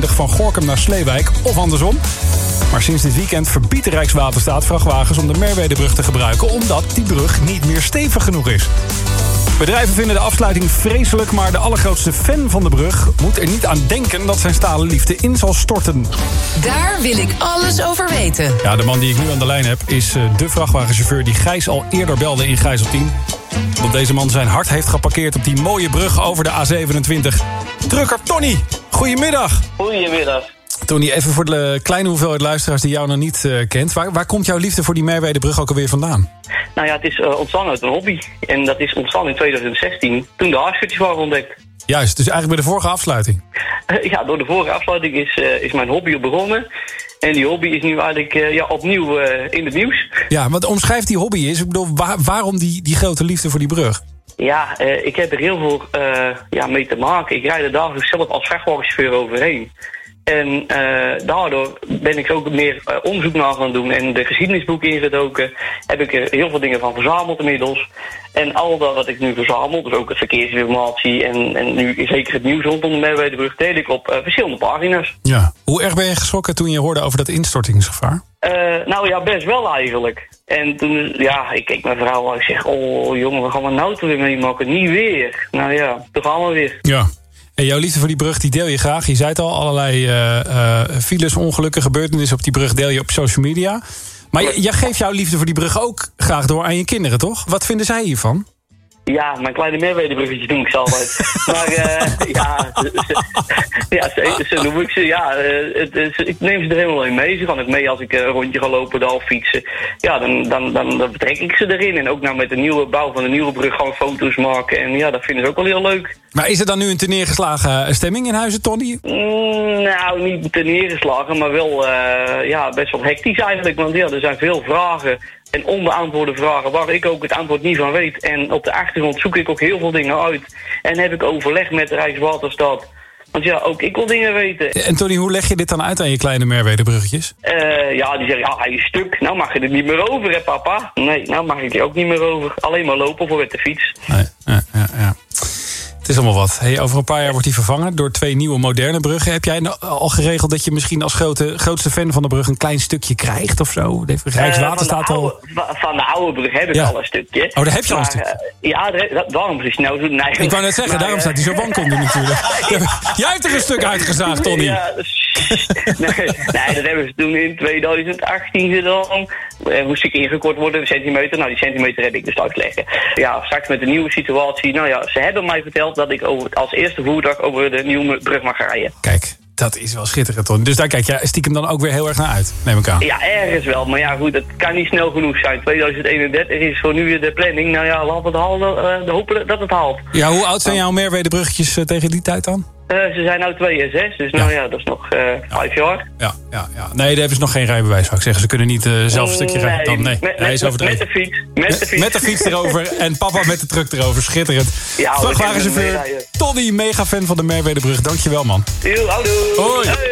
van Gorinchem naar Sleewijk of andersom. Maar sinds dit weekend verbiedt de Rijkswaterstaat vrachtwagens om de Merwedebrug te gebruiken, omdat die brug niet meer stevig genoeg is. Bedrijven vinden de afsluiting vreselijk, maar de allergrootste fan van de brug moet er niet aan denken dat zijn stalen liefde in zal storten. Daar wil ik alles over weten. Ja, de man die ik nu aan de lijn heb is de vrachtwagenchauffeur die Gijs al eerder belde in Gijzeltien. Dat deze man zijn hart heeft geparkeerd op die mooie brug over de A27. Trucker Tony, goedemiddag. Goedemiddag. Tony, even voor de kleine hoeveelheid luisteraars die jou nog niet kent. Waar komt jouw liefde voor die Merwedebrug ook alweer vandaan? Nou ja, het is ontstaan uit een hobby. En dat is ontstaan in 2016, toen de haarschuttjes waren ontdekt. Juist, dus eigenlijk bij de vorige afsluiting. Ja, door de vorige afsluiting is mijn hobby begonnen. En die hobby is nu eigenlijk opnieuw in het nieuws. Ja, wat omschrijft die hobby is? Ik bedoel, waarom die grote liefde voor die brug? Ja, ik heb er heel veel mee te maken. Ik rijd er dagelijks zelf als vrachtwagenchauffeur overheen. En daardoor ben ik ook meer onderzoek naar gaan doen en de geschiedenisboeken ingedoken. Heb ik er heel veel dingen van verzameld inmiddels. En al dat wat ik nu verzamel, dus ook de verkeersinformatie en nu zeker het nieuws rondom de Merwedebrug, deel ik op verschillende pagina's. Ja. Hoe erg ben je geschrokken toen je hoorde over dat instortingsgevaar? Nou ja, best wel eigenlijk. En toen, ik keek mijn vrouw en ik zeg, oh jongen, we gaan we nou toch weer meemaken? Niet weer. Nou ja, toen gaan we weer. Ja. En jouw liefde voor die brug, die deel je graag. Je zei het al, allerlei files, ongelukken, gebeurtenissen op die brug deel je op social media. Maar jij geeft jouw liefde voor die brug ook graag door aan je kinderen, toch? Wat vinden zij hiervan? Ja, mijn kleine Merwedebruggetje doe ik ze altijd. Maar zo noem ik ze. Ja, ik neem ze er helemaal in mee. Ze gaan ook mee als ik een rondje ga lopen daar of fietsen. Ja, dan betrek ik ze erin. En ook nou met de nieuwe bouw van de nieuwe brug gaan foto's maken. En ja, dat vinden ze ook wel heel leuk. Maar is er dan nu een neergeslagen stemming in huizen, Tony? Nou, niet neergeslagen, maar wel best wel hectisch eigenlijk. Want ja, er zijn veel vragen en onbeantwoorde vragen waar ik ook het antwoord niet van weet. En op de achtergrond zoek ik ook heel veel dingen uit. En heb ik overleg met de Rijkswaterstaat. Want ja, ook ik wil dingen weten. En Tony, hoe leg je dit dan uit aan je kleine Merwedebruggetjes? Die zeggen, hij is stuk. Nou mag je er niet meer over, hè papa? Nee, nou mag ik er ook niet meer over. Alleen maar lopen voor met de fiets. Nee, ja. Het is allemaal wat. Hey, over een paar jaar wordt die vervangen door 2 nieuwe moderne bruggen. Heb jij al geregeld dat je misschien als grootste fan van de brug een klein stukje krijgt of zo? De Rijkswaterstaat van de oude brug heb ik al een stukje. Oh, daar heb je al een stukje? Daarom is hij nou zo... Nee, ik wou net zeggen, daarom staat hij zo wankelend natuurlijk. Jij hebt er een stuk uitgezaagd, Tony. Ja, nee, dat hebben ze toen in 2018 gedaan. Moest ik ingekort worden, een centimeter. Nou, die centimeter heb ik dus uitleggen. Ja, straks met de nieuwe situatie. Nou ja, ze hebben mij verteld dat ik als eerste voertuig over de nieuwe brug mag rijden. Kijk, dat is wel schitterend, Tony. Dus daar kijk je stiekem dan ook weer heel erg naar uit, neem ik aan. Ja, ergens wel. Maar ja, goed, het kan niet snel genoeg zijn. 2031 is voor nu de planning. Nou ja, laten we hopen dat het haalt. Ja, hoe oud zijn jouw Merwedebruggetjes tegen die tijd dan? Ze zijn nou 2 en 6, dus nou ja, dat is nog 5 jaar. Ja. Nee, daar hebben ze nog geen rijbewijs, zou ik zeggen. Ze kunnen niet zelf een stukje rijden. Dan, nee, hij is overdreven. Met de fiets erover en papa met de truck erover. Schitterend. Ja, vrachtwagenchauffeur Tony, mega fan van de Merwedebrug. Dankjewel, man. Houdoe. Hoi.